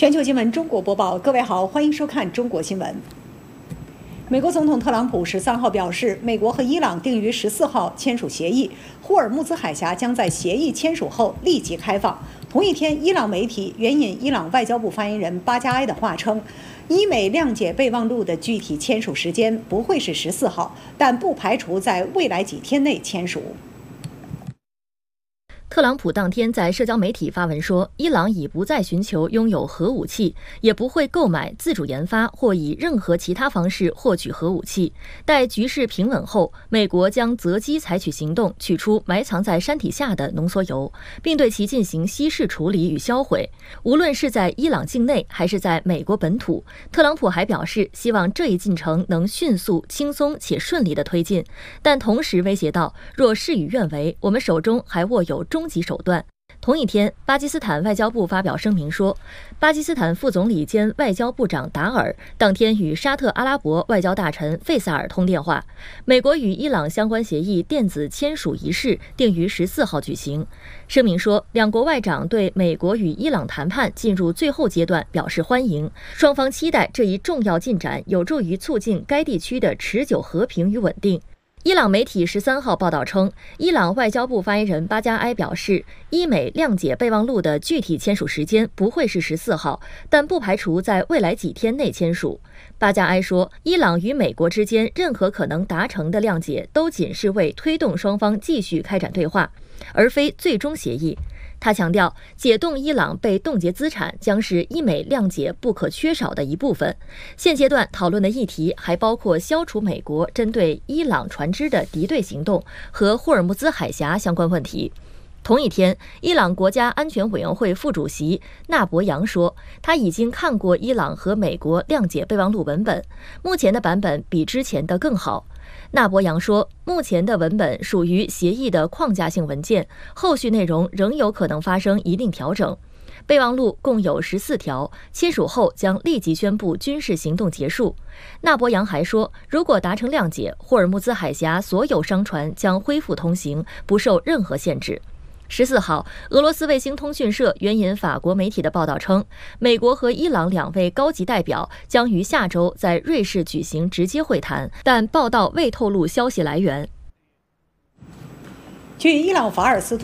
全球新闻中国播报，各位好，欢迎收看中国新闻。美国总统特朗普13号表示，美国和伊朗定于14号签署协议，霍尔木兹海峡将在协议签署后立即开放。同一天，伊朗媒体援引伊朗外交部发言人巴加埃的话称，伊美谅解备忘录的具体签署时间不会是14号，但不排除在未来几天内签署。 特朗普当天在社交媒体发文说，伊朗已不再寻求拥有核武器，也不会购买、自主研发或以任何其他方式获取核武器。待局势平稳后，美国将择机采取行动，取出埋藏在山体下的浓缩铀，并对其进行稀释处理与销毁。无论是在伊朗境内还是在美国本土，特朗普还表示，希望这一进程能迅速、轻松且顺利地推进，但同时威胁道，若事与愿违，我们手中还握有终极手段。同一天，巴基斯坦外交部发表声明说，巴基斯坦副总理兼外交部长达尔当天与沙特阿拉伯外交大臣费萨尔通电话。美国与伊朗相关协议电子签署仪式定于14号举行。声明说，两国外长对美国与伊朗谈判进入最后阶段表示欢迎，双方期待这一重要进展有助于促进该地区的持久和平与稳定。伊朗媒体13号报道称，伊朗外交部发言人巴加埃表示，伊美谅解备忘录的具体签署时间不会是14号，但不排除在未来几天内签署。巴加埃说，伊朗与美国之间任何可能达成的谅解都仅是为推动双方继续开展对话，而非最终协议。他强调，解冻伊朗被冻结资产将是伊美谅解不可缺少的一部分。现阶段讨论的议题还包括消除美国针对伊朗船只的敌对行动和霍尔木兹海峡相关问题。同一天，伊朗国家安全委员会副主席纳博扬说，他已经看过伊朗和美国谅解备忘录文本，目前的版本比之前的更好。纳博扬说，目前的文本属于协议的框架性文件，后续内容仍有可能发生一定调整。备忘录共有14条，签署后将立即宣布军事行动结束。纳博扬还说，如果达成谅解，霍尔木兹海峡所有商船将恢复通行，不受任何限制。14号，俄罗斯卫星通讯社援引法国媒体的报道称，美国和伊朗两位高级代表将于下周在瑞士举行直接会谈，但报道未透露消息来源。 据伊朗法尔斯